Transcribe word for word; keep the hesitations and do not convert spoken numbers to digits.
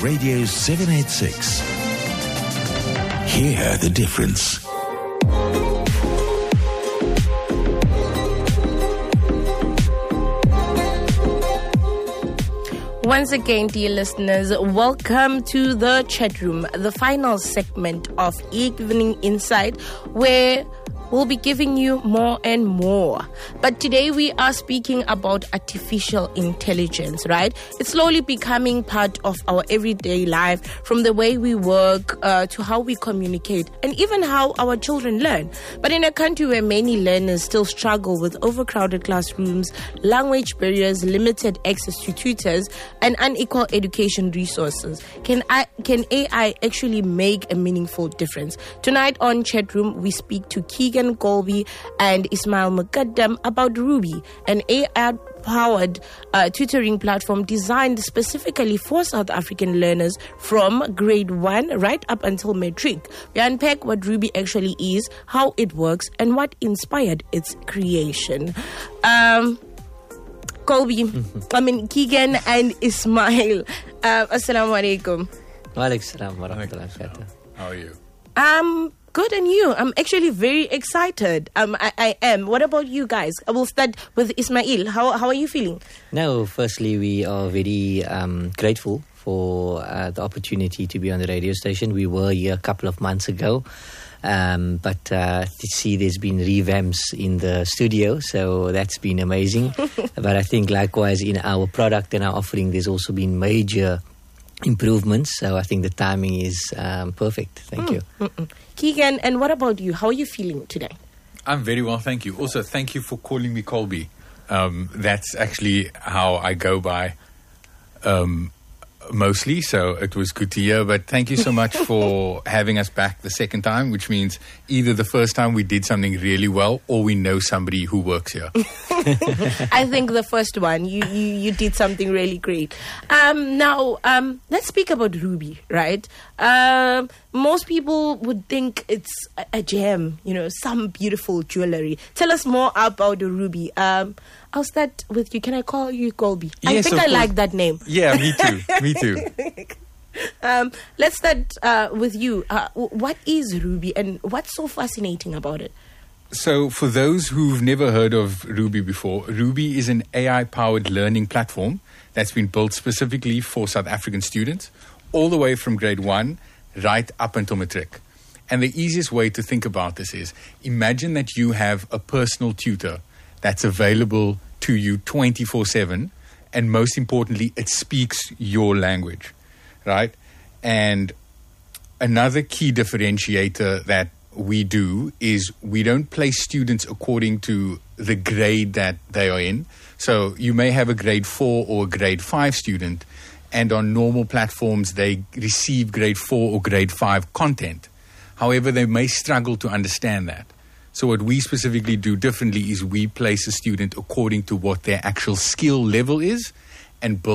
Radio seven eighty-six. Hear the difference. Once again, dear listeners, welcome to the chat room, the final segment of Evening Insight, where we'll be giving you more and more. But today we are speaking about artificial intelligence, right? It's slowly becoming part of our everyday life, from the way we work uh, to how we communicate and even how our children learn. But in a country where many learners still struggle with overcrowded classrooms, language barriers, limited access to tutors, and unequal education resources, can I, can A I actually make a meaningful difference? Tonight on Chat Room, we speak to Keegan Colby and Ismail Mukaddam about Ruby, an A I-powered uh, tutoring platform designed specifically for South African learners from grade one right up until matric. We unpack what Ruby actually is, how it works, and what inspired its creation. Um, Colby, I mean Keegan and Ismail. Uh, Assalamu alaikum. Wa alaikum salam wa rahmatullahi wa barakatuh. How are you? Um, good, and you? I'm actually very excited. Um, I, I am. What about you guys? I will start with Ismail. How how are you feeling? No, firstly, we are very um, grateful for uh, the opportunity to be on the radio station. We were here a couple of months ago. Um, but uh, to see there's been revamps in the studio, so that's been amazing. But I think likewise in our product and our offering, there's also been major improvements. So I think the timing is um, perfect. Thank mm, you. Mm-mm. Keegan, and what about you? How are you feeling today? I'm very well, thank you. Also, thank you for calling me Colby. Um, that's actually how I go by um, mostly, so it was good to hear. But thank you so much for having us back the second time, which means either the first time we did something really well or we know somebody who works here. I think the first one, you, you, you did something really great. Um, now, um, let's speak about Ruby, right? Um, most people would think it's a, a gem, you know, some beautiful jewelry. Tell us more about Ruby. Um, I'll start with you. Can I call you Colby? Yes, I think I course. like that name. Yeah, me too. Me too. um, let's start uh, with you. Uh, what is Ruby and what's so fascinating about it? So for those who've never heard of Ruby before, Ruby is an A I-powered learning platform that's been built specifically for South African students, all the way from grade one right up until matric. And the easiest way to think about this is, imagine that you have a personal tutor that's available to you twenty-four seven, and most importantly, it speaks your language, right? And another key differentiator that we do is we don't place students according to the grade that they are in. So you may have a grade four or a grade five student, and on normal platforms, they receive grade four or grade five content. However, they may struggle to understand that. So what we specifically do differently is we place a student according to what their actual skill level is and build